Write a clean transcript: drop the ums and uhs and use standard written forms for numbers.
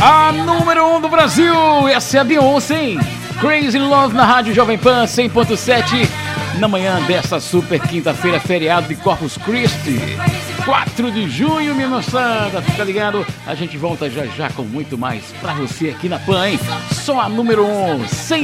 A número 1 do Brasil, essa é a Beyoncé, hein? Crazy Love na Rádio Jovem Pan 100.7, na manhã desta super quinta-feira, feriado de Corpus Christi, 4 de junho, minha moçada, fica ligado, a gente volta já já com muito mais pra você aqui na Pan, hein? Só a número 1,